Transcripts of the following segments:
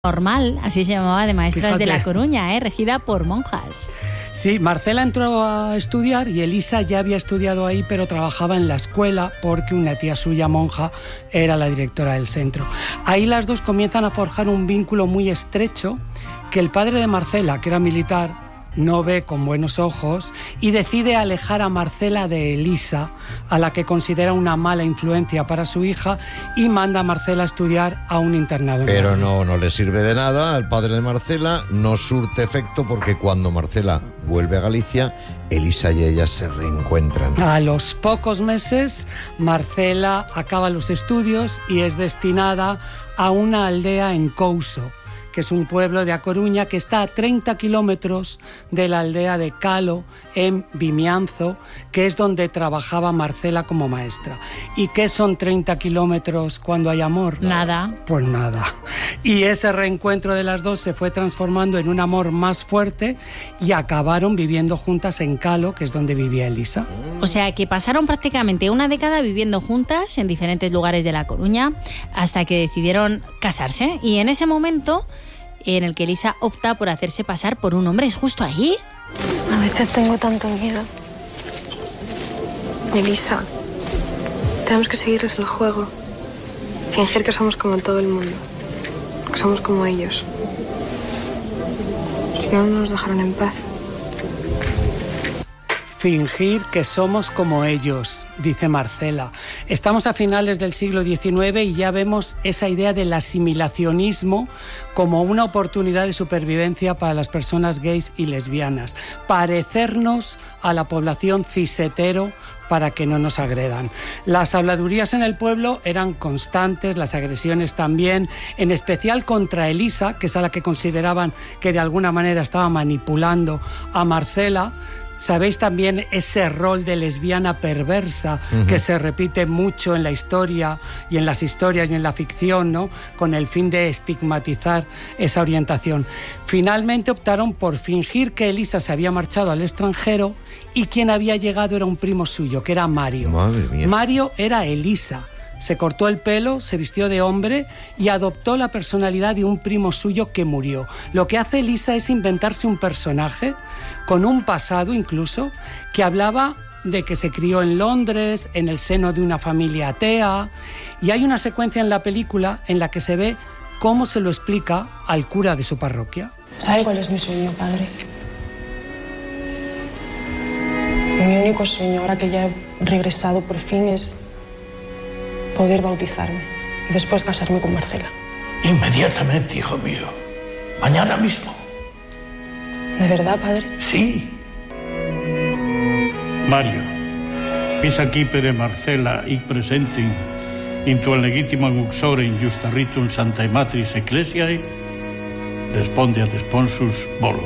Normal, así se llamaba, de maestras Fíjate. de La Coruña, regida por monjas. Sí, Marcela entró a estudiar y Elisa ya había estudiado ahí, pero trabajaba en la escuela porque una tía suya, monja, era la directora del centro. Ahí las dos comienzan a forjar un vínculo muy estrecho que el padre de Marcela, que era militar, no ve con buenos ojos y decide alejar a Marcela de Elisa, a la que considera una mala influencia para su hija, y manda a Marcela a estudiar a un internado. Pero no le sirve de nada al padre de Marcela, no surte efecto porque cuando Marcela vuelve a Galicia, Elisa y ella se reencuentran. A los pocos meses, Marcela acaba los estudios y es destinada a una aldea en Couso, que es un pueblo de A Coruña que está a 30 kilómetros de la aldea de Calo, en Vimianzo, que es donde trabajaba Marcela como maestra. ¿Y qué son 30 kilómetros cuando hay amor? Nada. Pues nada. Y ese reencuentro de las dos se fue transformando en un amor más fuerte y acabaron viviendo juntas en Calo, que es donde vivía Elisa. O sea que pasaron prácticamente una década viviendo juntas en diferentes lugares de La Coruña hasta que decidieron casarse. Y en ese momento en el que Elisa opta por hacerse pasar por un hombre, ¿es justo ahí? A veces tengo tanto miedo. Elisa, tenemos que seguirles el juego. Fingir que somos como todo el mundo. Que somos como ellos. Si no, no nos dejaron en paz. Fingir que somos como ellos, dice Marcela. Estamos a finales del siglo XIX y ya vemos esa idea del asimilacionismo como una oportunidad de supervivencia para las personas gays y lesbianas. Parecernos a la población cis-hetero para que no nos agredan. Las habladurías en el pueblo eran constantes, las agresiones también, en especial contra Elisa, que es a la que consideraban que de alguna manera estaba manipulando a Marcela. Sabéis también ese rol de lesbiana perversa que se repite mucho en la historia y en las historias y en la ficción, ¿no? Con el fin de estigmatizar esa orientación. Finalmente optaron por fingir que Elisa se había marchado al extranjero y quien había llegado era un primo suyo, que era Mario. Madre mía. Mario era Elisa. Se cortó el pelo, se vistió de hombre y adoptó la personalidad de un primo suyo que murió. Lo que hace Elisa es inventarse un personaje con un pasado incluso, que hablaba de que se crió en Londres, en el seno de una familia atea, y hay una secuencia en la película en la que se ve cómo se lo explica al cura de su parroquia. ¿Sabe cuál es mi sueño, padre? Mi único sueño, ahora que ya he regresado por fin, es poder bautizarme y después casarme con Marcela. Inmediatamente, hijo mío. Mañana mismo. ¿De verdad, padre? Sí. Mario, pisa aquí per Marcela y presenten into el legitimum uxorem justa ritum Sanctae Matris Ecclesiae, responde ad sponsus volo.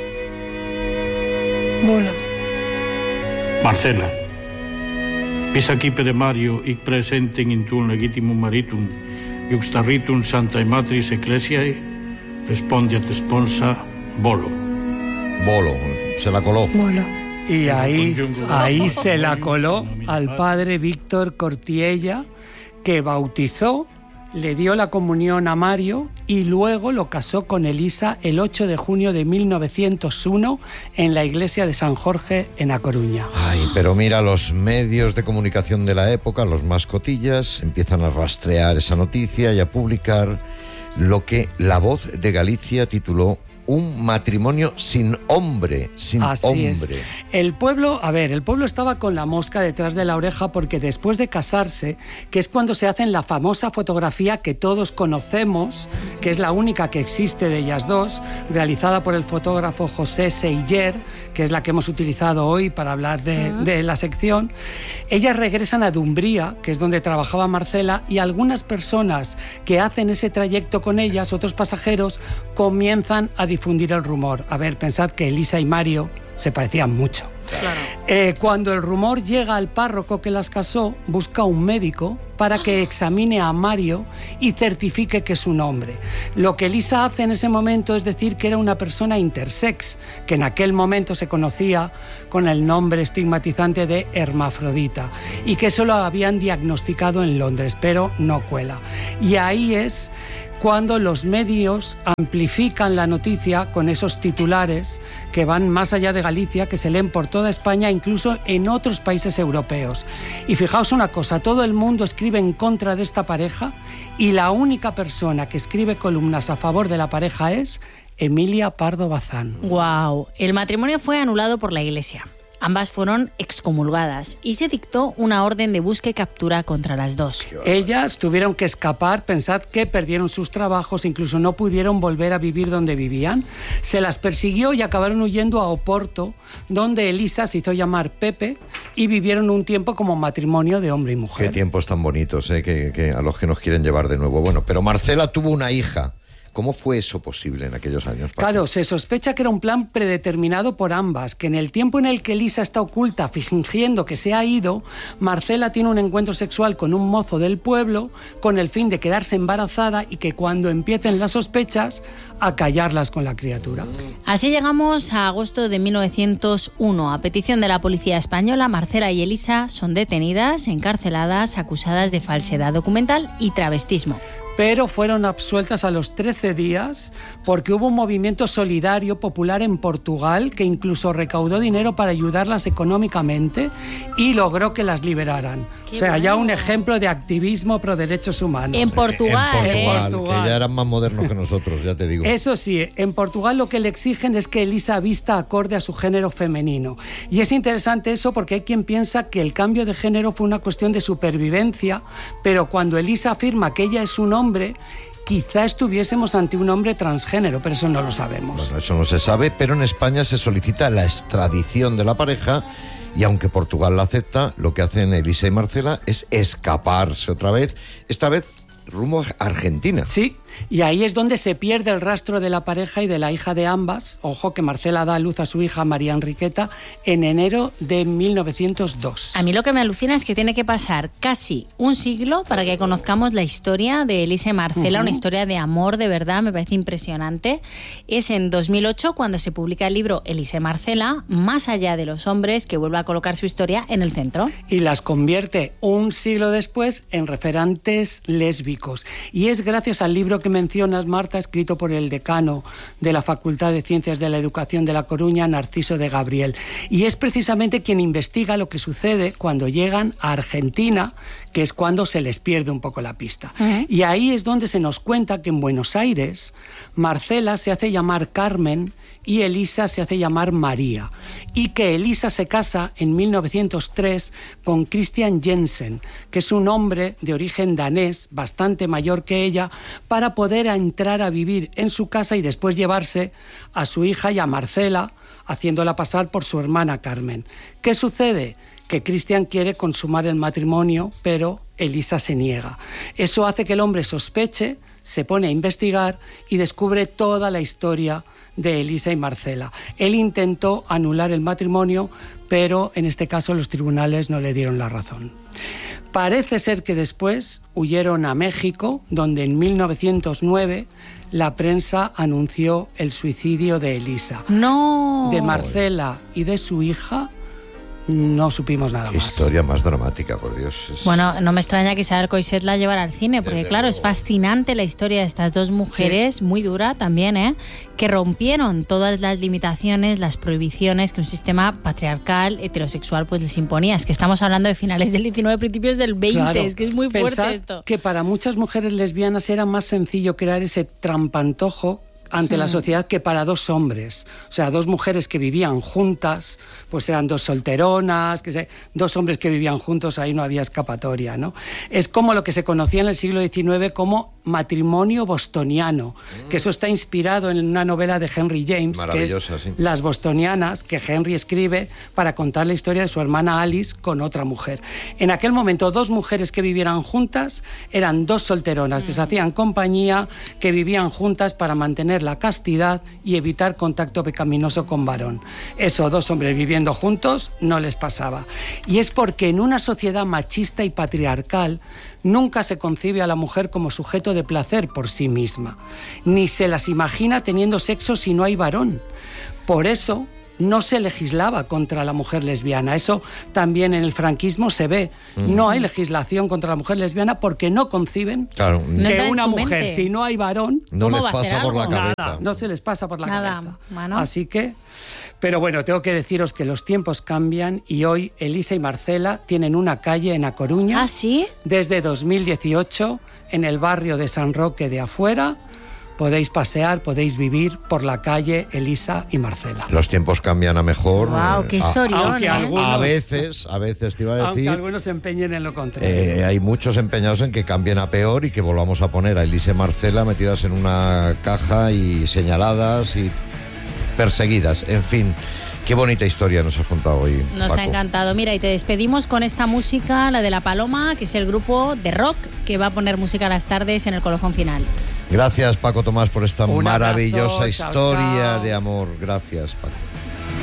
Bola. Marcela, pisa aquí per Mario y presenten into un legitimum maritum justa ritum Sanctae Matris Ecclesiae, responde ad sponsa volo. Bolo, se la coló. Bola. Y ahí se la coló al padre Víctor Cortiella, que bautizó, le dio la comunión a Mario y luego lo casó con Elisa el 8 de junio de 1901 en la iglesia de San Jorge en A Coruña. Ay, pero mira, los medios de comunicación de la época, los más cotillas, empiezan a rastrear esa noticia y a publicar lo que La Voz de Galicia tituló un matrimonio sin hombre, sin Así hombre. es. El pueblo estaba con la mosca detrás de la oreja porque después de casarse, que es cuando se hacen la famosa fotografía que todos conocemos, que es la única que existe de ellas dos, realizada por el fotógrafo José Seiller, que es la que hemos utilizado hoy para hablar de la sección, ellas regresan a Dumbría, que es donde trabajaba Marcela, y algunas personas que hacen ese trayecto con ellas, otros pasajeros, comienzan a difundir el rumor. A ver, pensad que Elisa y Mario se parecían mucho. Claro. Cuando el rumor llega al párroco que las casó, busca un médico para que examine a Mario y certifique que es un hombre. Lo que Elisa hace en ese momento es decir que era una persona intersex, que en aquel momento se conocía con el nombre estigmatizante de hermafrodita, y que eso lo habían diagnosticado en Londres, pero no cuela. Y ahí es cuando los medios amplifican la noticia con esos titulares que van más allá de Galicia, que se leen por toda España, incluso en otros países europeos. Y fijaos una cosa, todo el mundo escribe en contra de esta pareja y la única persona que escribe columnas a favor de la pareja es Emilia Pardo Bazán. Wow. El matrimonio fue anulado por la Iglesia. Ambas fueron excomulgadas y se dictó una orden de búsqueda y captura contra las dos. Ellas tuvieron que escapar, pensad que perdieron sus trabajos, incluso no pudieron volver a vivir donde vivían. Se las persiguió y acabaron huyendo a Oporto, donde Elisa se hizo llamar Pepe y vivieron un tiempo como matrimonio de hombre y mujer. Qué tiempos tan bonitos, que a los que nos quieren llevar de nuevo. Bueno, pero Marcela tuvo una hija. ¿Cómo fue eso posible en aquellos años, Paco? Claro, se sospecha que era un plan predeterminado por ambas, que en el tiempo en el que Elisa está oculta fingiendo que se ha ido, Marcela tiene un encuentro sexual con un mozo del pueblo con el fin de quedarse embarazada y que cuando empiecen las sospechas, acallarlas con la criatura. Así llegamos a agosto de 1901. A petición de la policía española, Marcela y Elisa son detenidas, encarceladas, acusadas de falsedad documental y travestismo. Pero fueron absueltas a los 13 días porque hubo un movimiento solidario popular en Portugal que incluso recaudó dinero para ayudarlas económicamente y logró que las liberaran. Qué o sea, bueno. ya un ejemplo de activismo pro derechos humanos. En Portugal, En Portugal. que ya eran más modernos que nosotros, ya te digo. Eso sí, en Portugal lo que le exigen es que Elisa vista acorde a su género femenino. Y es interesante eso porque hay quien piensa que el cambio de género fue una cuestión de supervivencia, pero cuando Elisa afirma que ella es un hombre, quizá estuviésemos ante un hombre transgénero, pero eso no lo sabemos. Bueno, eso no se sabe, pero en España se solicita la extradición de la pareja y aunque Portugal la acepta, lo que hacen Elisa y Marcela es escaparse otra vez, esta vez rumbo a Argentina. Sí, y ahí es donde se pierde el rastro de la pareja y de la hija de ambas. Ojo que Marcela da a luz a su hija María Enriqueta en enero de 1902. A mí lo que me alucina es que tiene que pasar casi un siglo para que conozcamos la historia de Elisa y Marcela, una historia de amor de verdad, me parece impresionante. Es en 2008 cuando se publica el libro Elisa y Marcela, Más allá de los hombres, que vuelve a colocar su historia en el centro. Y las convierte un siglo después en referentes lésbicos. Y es gracias al libro que mencionas, Marta, escrito por el decano de la Facultad de Ciencias de la Educación de La Coruña, Narciso de Gabriel. Y es precisamente quien investiga lo que sucede cuando llegan a Argentina, que es cuando se les pierde un poco la pista. Y ahí es donde se nos cuenta que en Buenos Aires Marcela se hace llamar Carmen y Elisa se hace llamar María, y que Elisa se casa en 1903 con Christian Jensen, que es un hombre de origen danés, bastante mayor que ella, para poder entrar a vivir en su casa y después llevarse a su hija y a Marcela, haciéndola pasar por su hermana Carmen. ¿Qué sucede? Que Christian quiere consumar el matrimonio, pero Elisa se niega. Eso hace que el hombre sospeche, se pone a investigar y descubre toda la historia de Elisa y Marcela. Él intentó anular el matrimonio, pero en este caso los tribunales no le dieron la razón. Parece ser que después huyeron a México, donde en 1909 la prensa anunció el suicidio de Elisa. ¡No! De Marcela y de su hija no supimos nada Qué más. historia más dramática, por Dios. Bueno, no me extraña que Isabel Coixet la llevara al cine, porque Desde claro, luego. es fascinante la historia de estas dos mujeres, muy dura también, que rompieron todas las limitaciones, las prohibiciones que un sistema patriarcal, heterosexual, pues les imponía. Es que estamos hablando de finales del 19, principios del 20, Claro. es que es muy fuerte Pensad esto. que para muchas mujeres lesbianas era más sencillo crear ese trampantojo ante la sociedad que para dos hombres. O sea, dos mujeres que vivían juntas, pues eran dos solteronas, dos hombres que vivían juntos, ahí no había escapatoria, ¿no? Es como lo que se conocía en el siglo XIX como matrimonio bostoniano, que eso está inspirado en una novela de Henry James, que es Maravillosa, sí. Las Bostonianas, que Henry escribe para contar la historia de su hermana Alice con otra mujer. En aquel momento, dos mujeres que vivieran juntas eran dos solteronas, que se hacían compañía, que vivían juntas para mantener la castidad y evitar contacto pecaminoso con varón. Eso, dos hombres viviendo juntos, no les pasaba. Y es porque en una sociedad machista y patriarcal nunca se concibe a la mujer como sujeto de placer por sí misma, ni se las imagina teniendo sexo si no hay varón. Por eso, no se legislaba contra la mujer lesbiana. Eso también en el franquismo se ve. No hay legislación contra la mujer lesbiana porque no conciben que una mujer, si no hay varón, no les pasa por la cabeza. Nada, no se les pasa por la cabeza. Mano. Así que, pero bueno, tengo que deciros que los tiempos cambian y hoy Elisa y Marcela tienen una calle en A Coruña. ¿Ah, sí? Desde 2018, en el barrio de San Roque de Afuera. Podéis pasear, podéis vivir por la calle Elisa y Marcela. Los tiempos cambian a mejor. Wow, qué historión, a veces te iba a decir. Aunque algunos se empeñen en lo contrario. Hay muchos empeñados en que cambien a peor y que volvamos a poner a Elisa y Marcela metidas en una caja y señaladas y perseguidas. En fin. Qué bonita historia nos has contado hoy, Nos Paco. ha encantado. Mira, y te despedimos con esta música, la de La Paloma, que es el grupo de rock que va a poner música a las tardes en el colofón final. Gracias, Paco Tomás, por esta Un maravillosa abrazo, historia chao, chao. de amor. Gracias, Paco.